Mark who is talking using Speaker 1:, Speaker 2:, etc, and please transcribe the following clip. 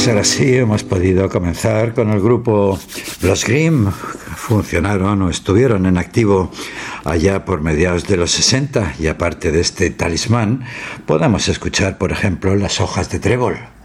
Speaker 1: ser así, hemos podido comenzar con el grupo Los Grimm. Funcionaron o estuvieron en activo allá por mediados de los 60 y aparte de este talismán, podemos escuchar, por ejemplo, Las hojas de trébol.